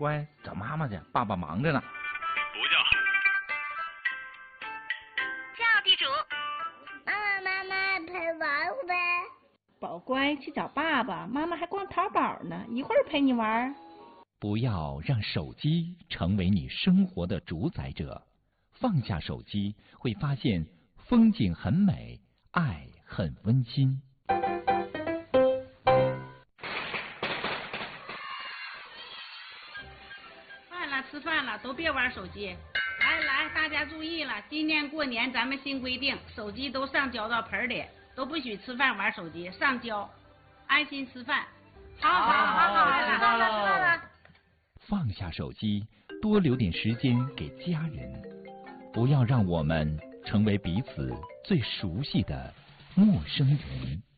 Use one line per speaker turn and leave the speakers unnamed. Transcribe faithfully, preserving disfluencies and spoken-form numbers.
乖，找妈妈去，爸爸忙着呢。
不叫。
叫地主。
妈妈，妈妈陪玩呗。
宝乖，去找爸爸，妈妈还逛淘宝呢，一会儿陪你玩。
不要让手机成为你生活的主宰者，放下手机，会发现风景很美，爱很温馨。
饭了，吃饭了，都别玩手机。来来，大家注意了，今年过年咱们新规定，手机都上浇到盆里，都不许吃饭玩手机，上浇，安心吃饭。
好好好好，知道了知道了。
放下手机，多留点时间给家人，不要让我们成为彼此最熟悉的陌生人。